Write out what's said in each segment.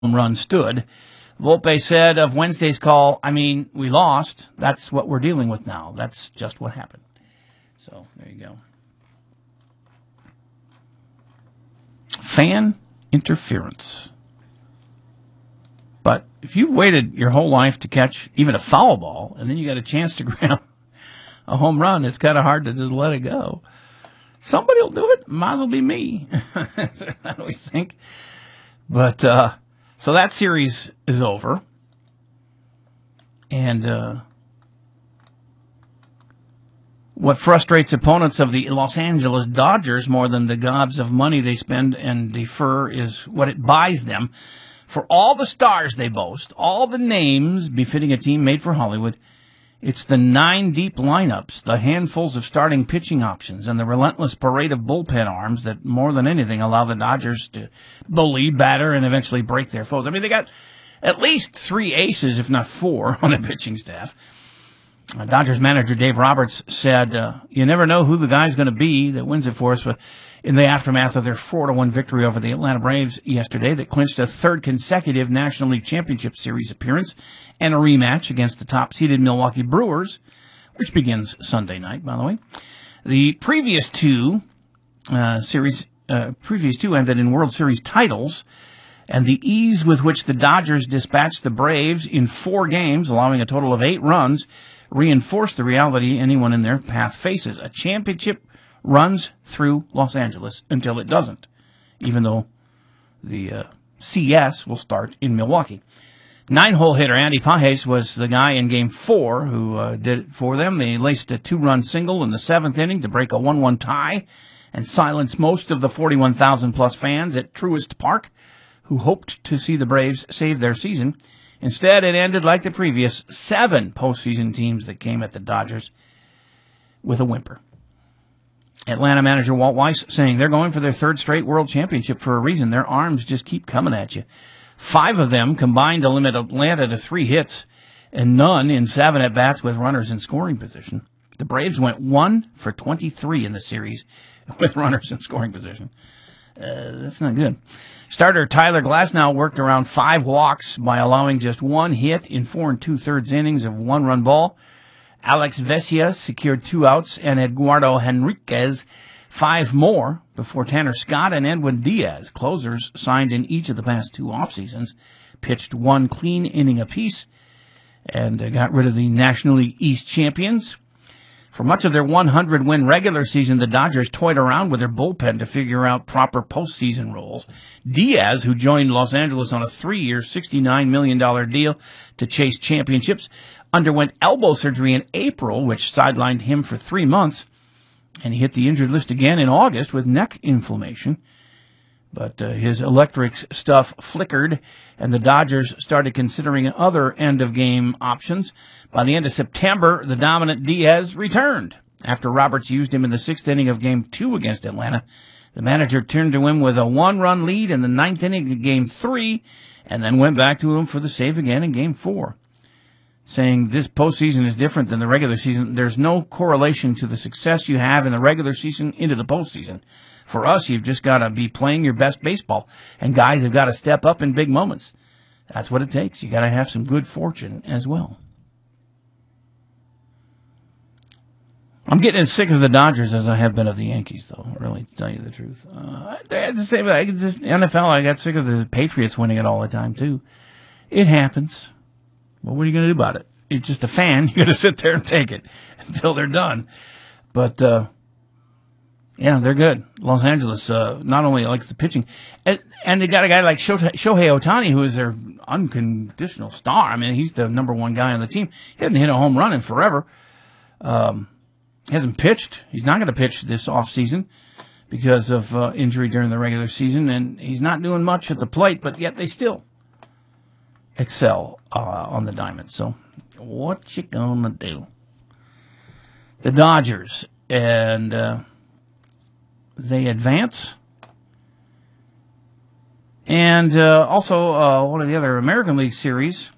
run stood. Volpe said of Wednesday's call, we lost. That's what we're dealing with now. That's just what happened. So, there you go. Fan interference. But if you've waited your whole life to catch even a foul ball, and then you got a chance to grab a home run, it's kind of hard to just let it go. Somebody will do it. Might as well be me. I always think. But, so that series is over. And what frustrates opponents of the Los Angeles Dodgers more than the gobs of money they spend and defer is what it buys them. For all the stars they boast, all the names befitting a team made for Hollywood, it's the 9 deep lineups, the handfuls of starting pitching options, and the relentless parade of bullpen arms that more than anything allow the Dodgers to bully, batter, and eventually break their foes. They got at least 3 aces, if not 4, on the pitching staff. Dodgers manager Dave Roberts said, you never know who the guy's going to be that wins it for us, but in the aftermath of their 4-1 victory over the Atlanta Braves yesterday that clinched a 3rd consecutive National League Championship Series appearance and a rematch against the top-seeded Milwaukee Brewers, which begins Sunday night, by the way. The previous two ended in World Series titles, and the ease with which the Dodgers dispatched the Braves in 4 games, allowing a total of 8 runs, reinforced the reality anyone in their path faces. A championship runs through Los Angeles until it doesn't, even though the CS will start in Milwaukee. 9-hole hitter Andy Pages was the guy in Game 4 who did it for them. They laced a 2-run single in the 7th inning to break a 1-1 tie and silence most of the 41,000-plus fans at Truist Park who hoped to see the Braves save their season. Instead, it ended like the previous 7 postseason teams that came at the Dodgers with a whimper. Atlanta manager Walt Weiss saying they're going for their 3rd straight world championship for a reason. Their arms just keep coming at you. 5 of them combined to limit Atlanta to 3 hits and none in 7 at-bats with runners in scoring position. The Braves went 1 for 23 in the series with runners in scoring position. That's not good. Starter Tyler Glasnow worked around 5 walks by allowing just 1 hit in 4 2/3 innings of 1-run ball. Alex Vesia secured 2 outs, and Eduardo Henriquez 5 more before Tanner Scott and Edwin Diaz, closers signed in each of the past 2 off seasons, pitched 1 clean inning apiece and got rid of the National League East champions. For much of their 100-win regular season, the Dodgers toyed around with their bullpen to figure out proper postseason roles. Diaz, who joined Los Angeles on a 3-year, $69 million deal to chase championships, underwent elbow surgery in April, which sidelined him for 3 months, and he hit the injured list again in August with neck inflammation. But his electric stuff flickered, and the Dodgers started considering other end-of-game options. By the end of September, the dominant Diaz returned. After Roberts used him in the 6th inning of Game 2 against Atlanta, the manager turned to him with a 1-run lead in the 9th inning of Game 3, and then went back to him for the save again in Game 4. Saying this postseason is different than the regular season. There's no correlation to the success you have in the regular season into the postseason. For us, you've just got to be playing your best baseball, and guys have got to step up in big moments. That's what it takes. You got to have some good fortune as well. I'm getting as sick of the Dodgers as I have been of the Yankees, though, really, to tell you the truth. I had to say, NFL, I got sick of the Patriots winning it all the time, too. It happens. Well, what are you going to do about it? You're just a fan. You got to sit there and take it until they're done. But, yeah, they're good. Los Angeles, not only likes the pitching, and they got a guy like Shohei Ohtani, who is their unconditional star. I mean, he's the number 1 guy on the team. He hasn't hit a home run in forever. Hasn't pitched. He's not going to pitch this offseason because of injury during the regular season, and he's not doing much at the plate, but yet they still excel on the diamond. So what you gonna do? The Dodgers, and they advance. And also one of the other American League series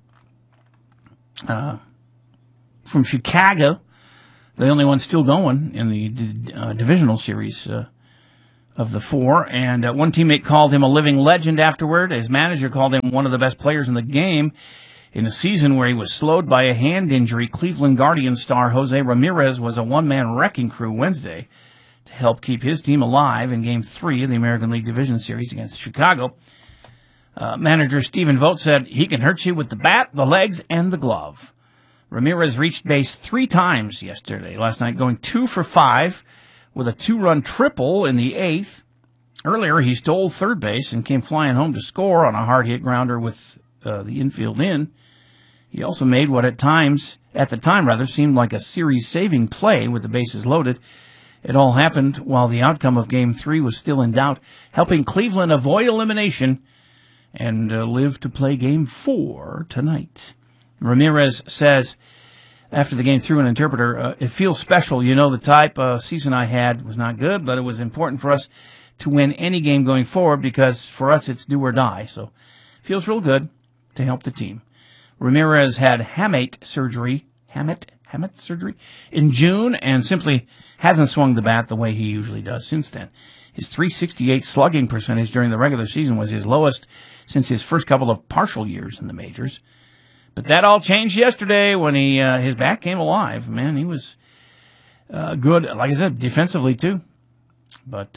from Chicago, the only one still going in the divisional series of the four. And one teammate called him a living legend afterward. His manager called him one of the best players in the game. In a season where he was slowed by a hand injury, Cleveland Guardians star Jose Ramirez was a one-man wrecking crew Wednesday to help keep his team alive in Game 3 of the American League Division Series against Chicago. Manager Stephen Vogt said, "He can hurt you with the bat, the legs, and the glove." Ramirez reached base 3 times last night, going 2 for 5 with a 2-run triple in the 8th. Earlier, he stole third base and came flying home to score on a hard-hit grounder with the infield in. He also made what at the time, seemed like a series-saving play with the bases loaded. It all happened while the outcome of Game 3 was still in doubt, helping Cleveland avoid elimination and live to play Game 4 tonight. Ramirez says, after the game through an interpreter, "It feels special. You know, the type of season I had was not good, but it was important for us to win any game going forward because for us it's do or die. So it feels real good to help the team." Ramirez had hamate surgery in June and simply hasn't swung the bat the way he usually does since then. His .368 slugging percentage during the regular season was his lowest since his first couple of partial years in the majors. But that all changed yesterday when his bat came alive. Man, he was good, like I said, defensively too. But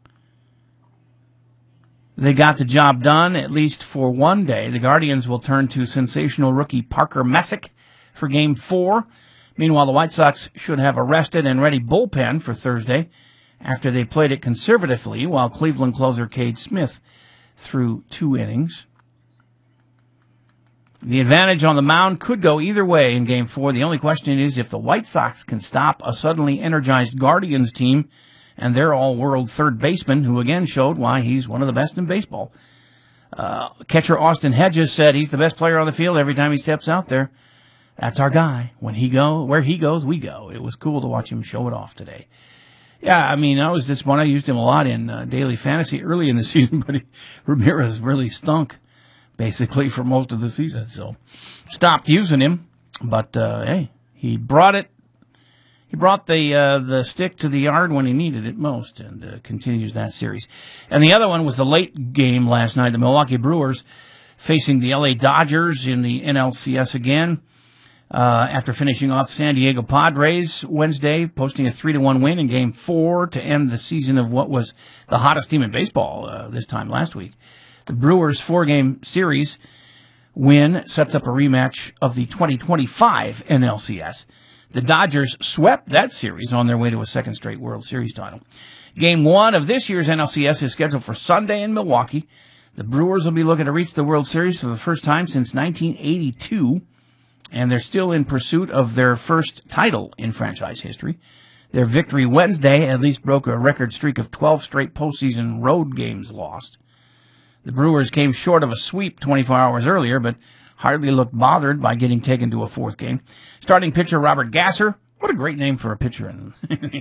they got the job done, at least for one day. The Guardians will turn to sensational rookie Parker Messick for Game 4. Meanwhile, the White Sox should have a rested and ready bullpen for Thursday after they played it conservatively while Cleveland closer Cade Smith threw 2 innings. The advantage on the mound could go either way in Game 4. The only question is if the White Sox can stop a suddenly energized Guardians team and their all-world third baseman, who again showed why he's one of the best in baseball. Catcher Austin Hedges said he's the best player on the field every time he steps out there. That's our guy. Where he goes, we go. It was cool to watch him show it off today. Yeah, I mean, I was disappointed. I used him a lot in daily fantasy early in the season, but Ramirez really stunk, basically, for most of the season. So, stopped using him. But, hey, he brought it. He brought the stick to the yard when he needed it most and continues that series. And the other one was the late game last night. The Milwaukee Brewers facing the LA Dodgers in the NLCS again. After finishing off San Diego Padres Wednesday, posting a 3-1 win in Game 4 to end the season of what was the hottest team in baseball this time last week. The Brewers' 4-game series win sets up a rematch of the 2025 NLCS. The Dodgers swept that series on their way to a second straight World Series title. Game 1 of this year's NLCS is scheduled for Sunday in Milwaukee. The Brewers will be looking to reach the World Series for the first time since 1982, and they're still in pursuit of their first title in franchise history. Their victory Wednesday at least broke a record streak of 12 straight postseason road games lost. The Brewers came short of a sweep 24 hours earlier, but hardly looked bothered by getting taken to a 4th game. Starting pitcher Robert Gasser, what a great name for a pitcher in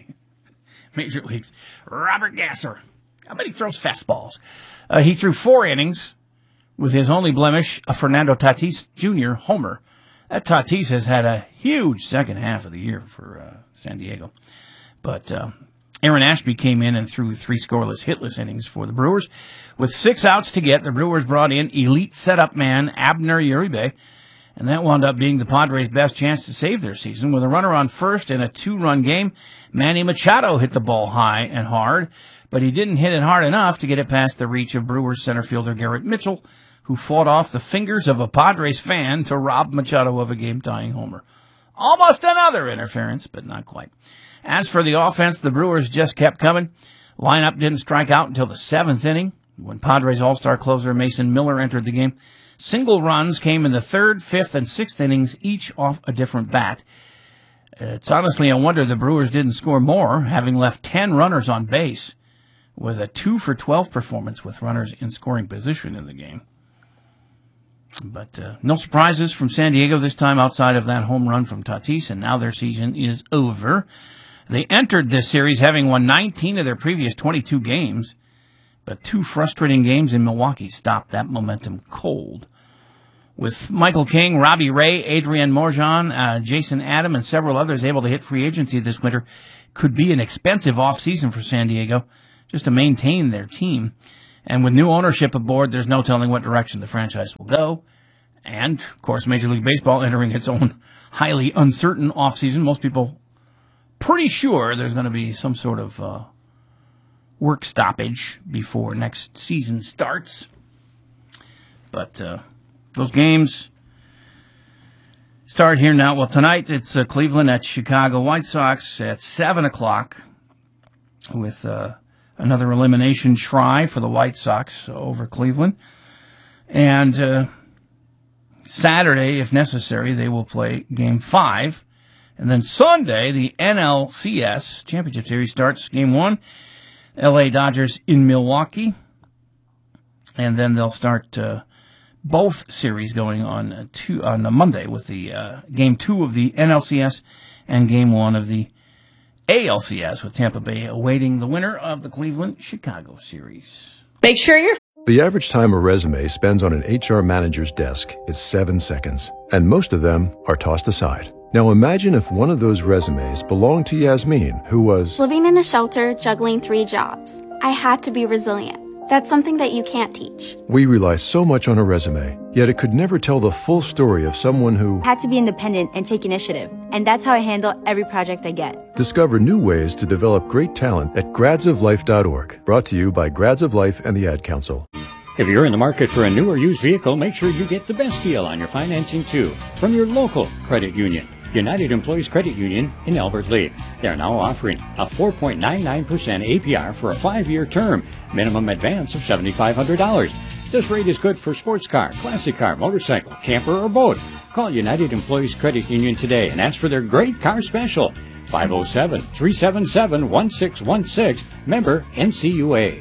Major Leagues. Robert Gasser. I bet he throws fastballs. He threw 4 innings with his only blemish, a Fernando Tatis Jr. homer. That Tatis has had a huge second half of the year for San Diego. But Aaron Ashby came in and threw 3 scoreless, hitless innings for the Brewers. With 6 outs to get, the Brewers brought in elite setup man Abner Uribe, and that wound up being the Padres' best chance to save their season. With a runner on first in a 2-run game, Manny Machado hit the ball high and hard, but he didn't hit it hard enough to get it past the reach of Brewers center fielder Garrett Mitchell, who fought off the fingers of a Padres fan to rob Machado of a game-tying homer. Almost another interference, but not quite. As for the offense, the Brewers just kept coming. Lineup didn't strike out until the 7th inning, when Padres all-star closer Mason Miller entered the game. Single runs came in the 3rd, 5th, and 6th innings, each off a different bat. It's honestly a wonder the Brewers didn't score more, having left 10 runners on base, with a 2-for-12 performance with runners in scoring position in the game. But no surprises from San Diego this time outside of that home run from Tatis, and now their season is over. They entered this series having won 19 of their previous 22 games, but 2 frustrating games in Milwaukee stopped that momentum cold. With Michael King, Robbie Ray, Adrian Morjan, Jason Adam, and several others able to hit free agency this winter, could be an expensive offseason for San Diego. just to maintain their team. And with new ownership aboard, there's no telling what direction the franchise will go. And, of course, Major League Baseball entering its own highly uncertain offseason. Most people pretty sure there's going to be some sort of work stoppage before next season starts. But those games start here now. Well, tonight it's Cleveland at Chicago White Sox at 7 o'clock with another elimination try for the White Sox over Cleveland. And Saturday, if necessary, they will play Game 5. And then Sunday, the NLCS Championship Series starts Game 1, LA Dodgers in Milwaukee. And then they'll start both series going on Monday with the Game 2 of the NLCS and Game 1 of the ALCS, with Tampa Bay awaiting the winner of the Cleveland-Chicago series. Make sure you're... The average time a resume spends on an HR manager's desk is 7 seconds, and most of them are tossed aside. Now imagine if one of those resumes belonged to Yasmin, who was living in a shelter, juggling 3 jobs. I had to be resilient. That's something that you can't teach. We rely so much on a resume, yet it could never tell the full story of someone who had to be independent and take initiative. And that's how I handle every project I get. Discover new ways to develop great talent at gradsoflife.org. Brought to you by Grads of Life and the Ad Council. If you're in the market for a new or used vehicle, make sure you get the best deal on your financing too from your local credit union. United Employees Credit Union in Albert Lea. They are now offering a 4.99% APR for a 5-year term, minimum advance of $7,500. This rate is good for sports car, classic car, motorcycle, camper, or boat. Call United Employees Credit Union today and ask for their great car special. 507-377-1616, member NCUA.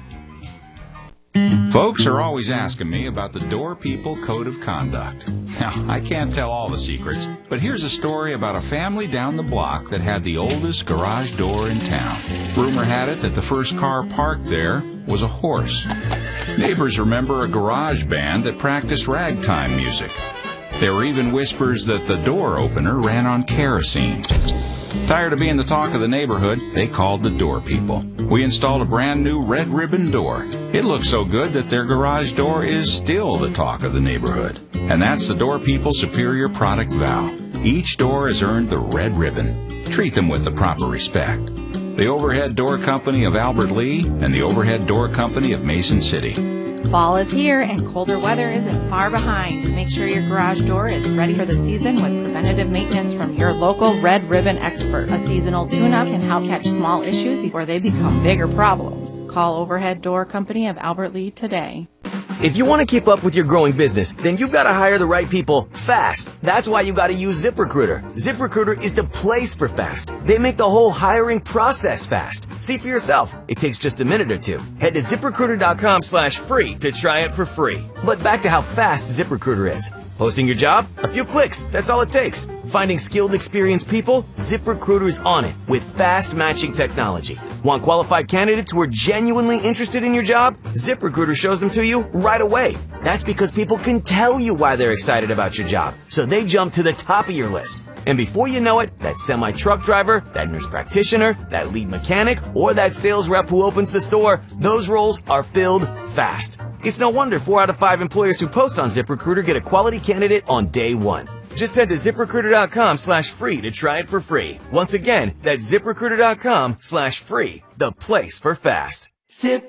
Folks are always asking me about the Door People Code of Conduct. Now, I can't tell all the secrets, but here's a story about a family down the block that had the oldest garage door in town. Rumor had it that the first car parked there was a horse. Neighbors remember a garage band that practiced ragtime music. There were even whispers that the door opener ran on kerosene. Tired of being the talk of the neighborhood, they called the Door People. We installed a brand new red ribbon door. It looks so good that their garage door is still the talk of the neighborhood. And that's the Door People Superior Product Vow. Each door has earned the red ribbon. Treat them with the proper respect. The Overhead Door Company of Albert Lea and the Overhead Door Company of Mason City. Fall is here and colder weather isn't far behind. Make sure your garage door is ready for the season with preventative maintenance from your local Red Ribbon expert. A seasonal tune-up can help catch small issues before they become bigger problems. Call Overhead Door Company of Albert Lea today. If you want to keep up with your growing business, then you've got to hire the right people fast. That's why you got to use ZipRecruiter. ZipRecruiter is the place for fast. They make the whole hiring process fast. See for yourself. It takes just a minute or two. Head to ZipRecruiter.com/free to try it for free. But back to how fast ZipRecruiter is. Posting your job? A few clicks. That's all it takes. Finding skilled, experienced people? ZipRecruiter's on it with fast matching technology. Want qualified candidates who are genuinely interested in your job? ZipRecruiter shows them to you right away. That's because people can tell you why they're excited about your job, so they jump to the top of your list. And before you know it, that semi-truck driver, that nurse practitioner, that lead mechanic, or that sales rep who opens the store, those roles are filled fast. It's no wonder 4 out of 5 employers who post on ZipRecruiter get a quality candidate on day one. Just head to ZipRecruiter.com/free to try it for free. Once again, that's ZipRecruiter.com/free, the place for fast.